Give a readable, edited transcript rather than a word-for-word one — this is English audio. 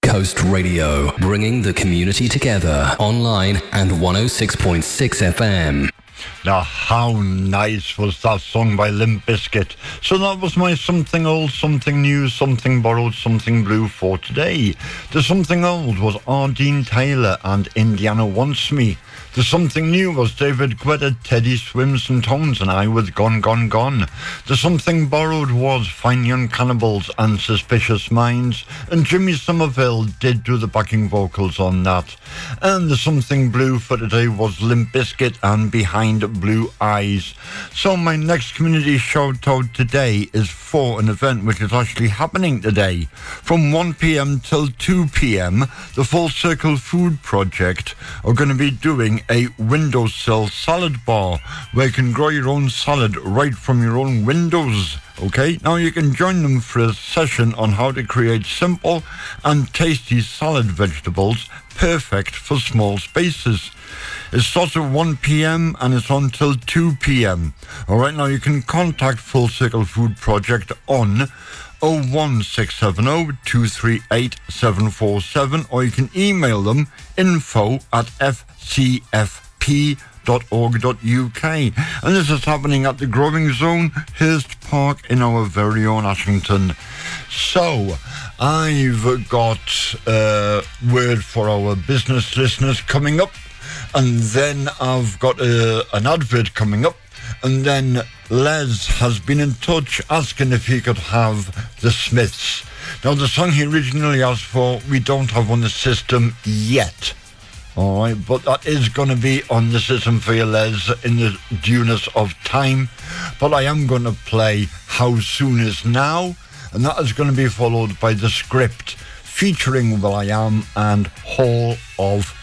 Coast Radio, bringing the community together online and 106.6 FM. Now, how nice was that song by Limp Bizkit? So that was my something old, something new, something borrowed, something blue for today. The something old was Ardeen Taylor and Indiana Wants Me. The something new was David Guetta, Teddy Swims and Tones and I with Gone, Gone, Gone. The something borrowed was Fine Young Cannibals and Suspicious Minds, and Jimmy Somerville did do the backing vocals on that. And the something blue for today was Limp Bizkit and Behind Blue Eyes. So my next community shout out today is for an event which is actually happening today. From 1 p.m. till 2 p.m, the Full Circle Food Project are going to be doing a windowsill salad bar where you can grow your own salad right from your own windows. Okay, now you can join them for a session on how to create simple and tasty salad vegetables perfect for small spaces. It starts at 1 p.m. and it's on till 2 p.m. Alright, now you can contact Full Circle Food Project on 01670 238 747, or you can email them info@fcfp.org.uk. And this is happening at the Growing Zone, Hurst Park in our very own Ashington. So, I've got a word for our business listeners coming up, and then I've got an advert coming up, and then Les has been in touch asking if he could have the Smiths. Now, the song he originally asked for, we don't have on the system yet. All right, but that is going to be on the system for you, Les, in the dueness of time. But I am going to play How Soon Is Now, and that is going to be followed by The Script, featuring will.i.am and Hall of